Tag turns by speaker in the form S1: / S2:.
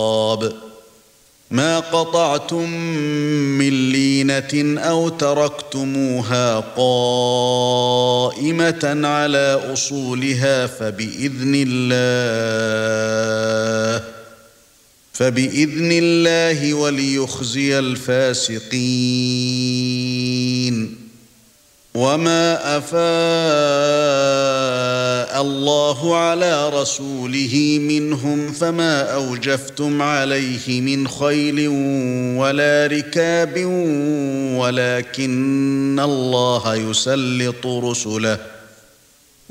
S1: ما قطعتم من لينة أو تركتموها قائمة على أصولها فبإذن الله وليخزي الفاسقين. وما أفاء الله على رسوله منهم فما أوجفتم عليه من خيل ولا ركاب ولكن الله يسلط رسله